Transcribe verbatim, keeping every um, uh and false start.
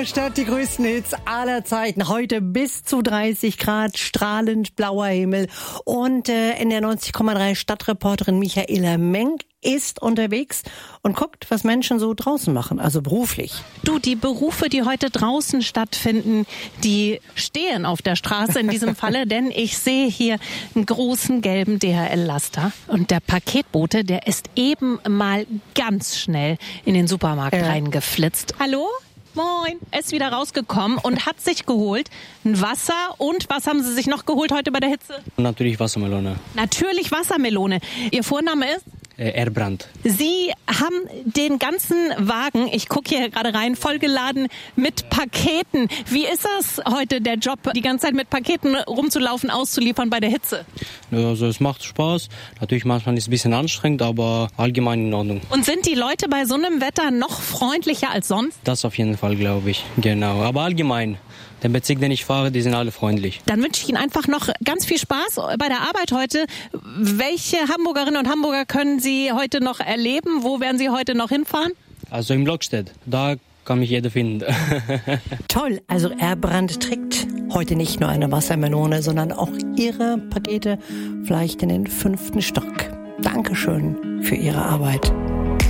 der Stadt, die größten Hits aller Zeiten. Heute bis zu dreißig Grad, strahlend blauer Himmel. Und äh, in der neunzig Komma drei Stadtreporterin Michaela Menk ist unterwegs und guckt, was Menschen so draußen machen, also beruflich. Du, die Berufe, die heute draußen stattfinden, die stehen auf der Straße in diesem Falle, denn ich sehe hier einen großen gelben D H L-Laster und der Paketbote, der ist eben mal ganz schnell in den Supermarkt Ja. reingeflitzt. Hallo? Moin. Er ist wieder rausgekommen und hat sich geholt ein Wasser. Und was haben Sie sich noch geholt heute bei der Hitze? Natürlich Wassermelone. Natürlich Wassermelone. Ihr Vorname ist? Äh, Erbrand. Sie haben den ganzen Wagen, ich gucke hier gerade rein, vollgeladen mit Paketen. Wie ist das heute, der Job, die ganze Zeit mit Paketen rumzulaufen, auszuliefern bei der Hitze? Also es macht Spaß. Natürlich manchmal ist es ein bisschen anstrengend, aber allgemein in Ordnung. Und sind die Leute bei so einem Wetter noch freundlicher als sonst? Das auf jeden Fall, glaube ich. Genau. Aber allgemein. Der Bezirk, den ich fahre, die sind alle freundlich. Dann wünsche ich Ihnen einfach noch ganz viel Spaß bei der Arbeit heute. Welche Hamburgerinnen und Hamburger können Sie heute noch erleben? Wo werden Sie heute noch hinfahren? Also in Blockstedt. Da kann mich jeder finden. Toll, also Erbrand trägt heute nicht nur eine Wassermelone, sondern auch Ihre Pakete vielleicht in den fünften Stock. Dankeschön für Ihre Arbeit.